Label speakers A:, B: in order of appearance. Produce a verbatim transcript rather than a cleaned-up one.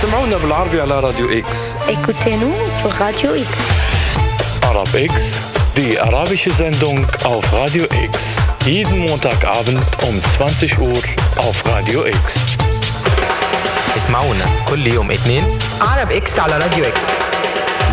A: سمعونا بالعربي على راديو إكس.
B: Écoutez-nous sur Radio X.
A: Arab X, die arabische Sendung auf Radio X. Jeden Montagabend um zwanzig Uhr auf Radio X.
C: اسمعونا كل يوم اثنين
D: عرب إكس على راديو إكس.